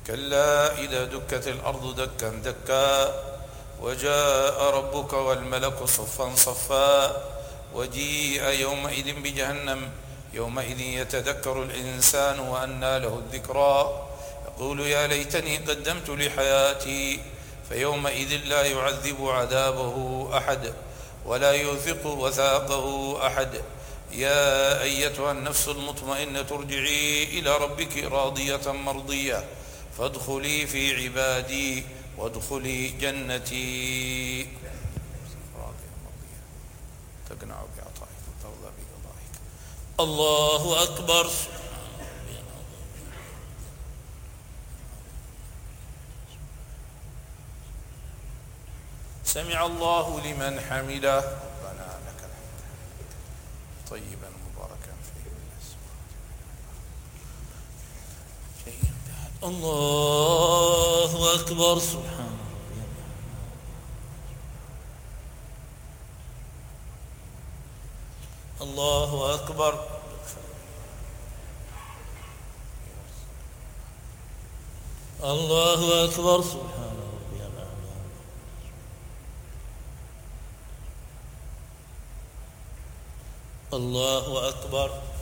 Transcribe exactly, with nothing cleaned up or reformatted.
كلا إذا دكت الأرض دكا دكا وجاء ربك والملك صفا صفا وجيء يومئذ بجهنم يومئذ يتذكر الإنسان وأنى له الذكرى يقول يا ليتني قدمت لحياتي فيومئذ لا يعذب عذابه أحد ولا يوثق وثاقه أحد. يا أيتها النفس المطمئنة ارجعي إلى ربك راضية مرضية فادخلي في عبادي وادخلي جنتي. تقنع بعطائك وترضى بقضائك. الله أكبر. سمع الله لمن حمده. ربنا لك الحمد طيبا مباركا فيه. الله أكبر. سبحان الله أكبر. الله أكبر. سبحان ربي الأعلى. الله أكبر.